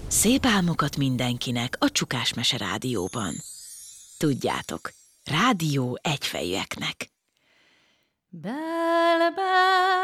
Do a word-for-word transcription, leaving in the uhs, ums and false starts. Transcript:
Szép álmokat mindenkinek a Csukás Mese Rádióban. Tudjátok, rádió egyfejűeknek. Bell, bell,